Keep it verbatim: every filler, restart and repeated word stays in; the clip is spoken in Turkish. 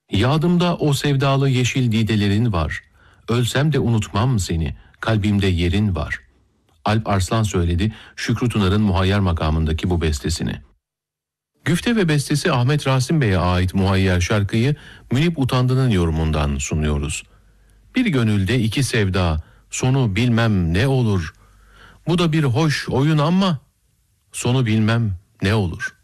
Yadımda o sevdalı yeşil didelerin var. Ölsem de unutmam seni, kalbimde yerin var. Alp Arslan söyledi Şükrü Tunar'ın muhayyer makamındaki bu bestesini. Güfte ve bestesi Ahmet Rasim Bey'e ait muhayyer şarkıyı Münip Utandı'nın yorumundan sunuyoruz. Bir gönülde iki sevda, sonu bilmem ne olur. Bu da bir hoş oyun ama sonu bilmem ne olur.